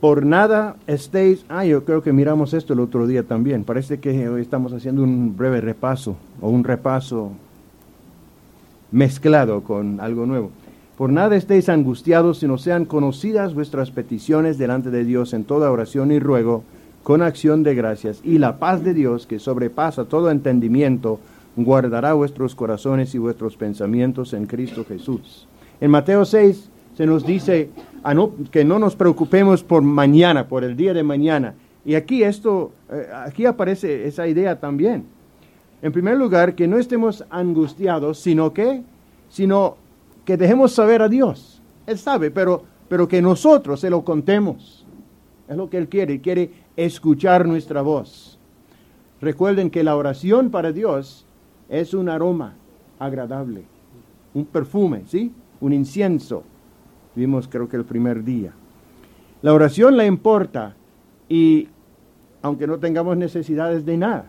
Por nada estéis... yo creo que miramos esto el otro día también. Parece que hoy estamos haciendo un breve repaso, o un repaso mezclado con algo nuevo. Por nada estéis angustiados, sino sean conocidas vuestras peticiones delante de Dios en toda oración y ruego, con acción de gracias. Y la paz de Dios, que sobrepasa todo entendimiento, guardará vuestros corazones y vuestros pensamientos en Cristo Jesús. En Mateo 6 se nos dice que no nos preocupemos por mañana, por el día de mañana. Y aquí aquí aparece esa idea también. En primer lugar, que no estemos angustiados, sino que dejemos saber a Dios. Él sabe, pero que nosotros se lo contemos. Es lo que Él quiere escuchar nuestra voz. Recuerden que la oración para Dios es un aroma agradable, un perfume, ¿sí? Un incienso. Vimos creo que el primer día. La oración le importa y aunque no tengamos necesidades de nada,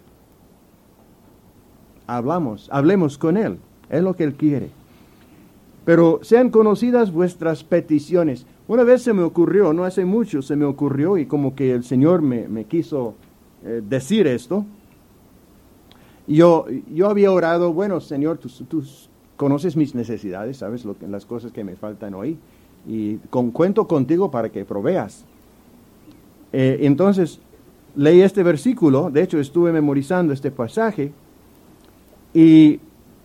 hablemos con Él. Es lo que Él quiere. Pero sean conocidas vuestras peticiones. Una vez se me ocurrió, no hace mucho, se me ocurrió y como que el Señor me quiso decir esto. Yo había orado, bueno, Señor, tú conoces mis necesidades, sabes las cosas que me faltan hoy. Y cuento contigo para que proveas. Entonces, leí este versículo, de hecho estuve memorizando este pasaje, y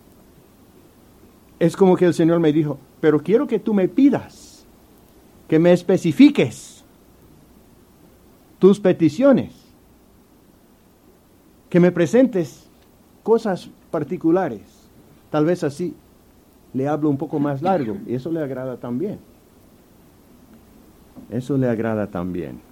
es como que el Señor me dijo, pero quiero que tú me pidas, que me especifiques tus peticiones, que me presentes cosas particulares. Tal vez así le hablo un poco más largo, y eso le agrada también. Eso le agrada también.